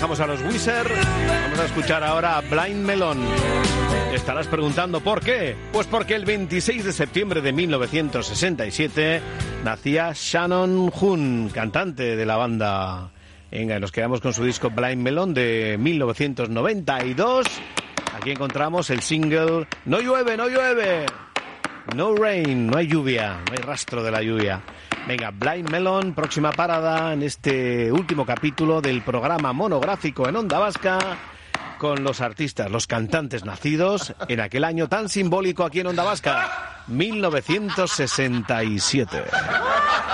dejamos a los Weezer. Vamos a escuchar ahora a Blind Melon. Te estarás preguntando ¿por qué? Pues porque el 26 de septiembre de 1967 nacía Shannon Hoon, cantante de la banda. Venga, nos quedamos con su disco Blind Melon de 1992. Aquí encontramos el single No llueve, no llueve. No rain, no hay lluvia, no hay rastro de la lluvia. Venga, Blind Melon, próxima parada en este último capítulo del programa monográfico en Onda Vasca con los artistas, los cantantes nacidos en aquel año tan simbólico aquí en Onda Vasca, 1967.